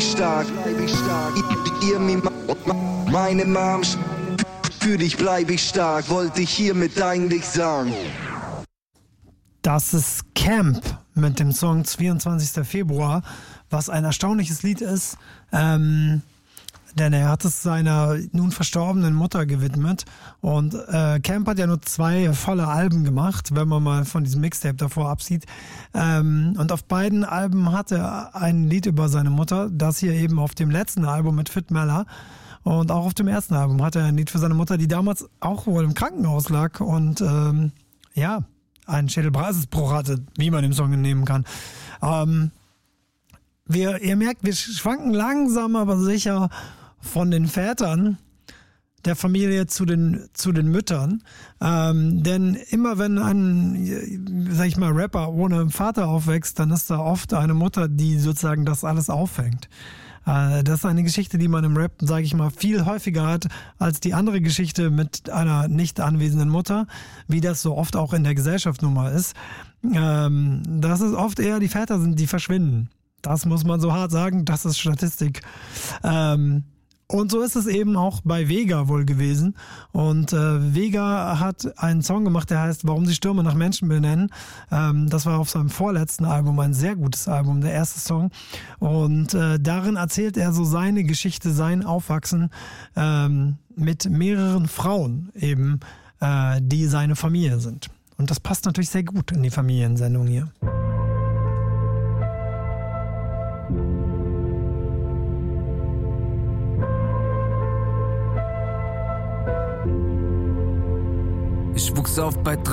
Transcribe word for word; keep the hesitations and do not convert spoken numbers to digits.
stark. Ihr, mir, meine Mom, für dich bleib ich stark, wollte ich hiermit eigentlich sagen. Das ist Camp mit dem Song zweiundzwanzigster Februar, was ein erstaunliches Lied ist, ähm, denn er hat es seiner nun verstorbenen Mutter gewidmet. Und äh, Camp hat ja nur zwei volle Alben gemacht, wenn man mal von diesem Mixtape davor absieht. Ähm, und auf beiden Alben hat er ein Lied über seine Mutter, das hier eben auf dem letzten Album mit Fit Mella. Und auch auf dem ersten Album hat er ein Lied für seine Mutter, die damals auch wohl im Krankenhaus lag und ähm, ja, einen Schädelbasisbruch hatte, wie man dem Song entnehmen kann. Ähm, wir, ihr merkt, wir schwanken langsam, aber sicher von den Vätern der Familie zu den, zu den Müttern. Ähm, denn immer wenn ein, sag ich mal, Rapper ohne Vater aufwächst, dann ist da oft eine Mutter, die sozusagen das alles auffängt. Äh, das ist eine Geschichte, die man im Rap, sage ich mal, viel häufiger hat als die andere Geschichte mit einer nicht anwesenden Mutter, wie das so oft auch in der Gesellschaft nun mal ist. Ähm, das ist oft eher die Väter sind, die verschwinden. Das muss man so hart sagen, das ist Statistik. Ähm, Und so ist es eben auch bei Vega wohl gewesen. Und äh, Vega hat einen Song gemacht, der heißt Warum sie Stürme nach Menschen benennen. Ähm, das war auf seinem vorletzten Album ein sehr gutes Album, der erste Song. Und äh, darin erzählt er so seine Geschichte, sein Aufwachsen ähm, mit mehreren Frauen eben, äh, die seine Familie sind. Und das passt natürlich sehr gut in die Familiensendung hier. Ich wuchs auf bei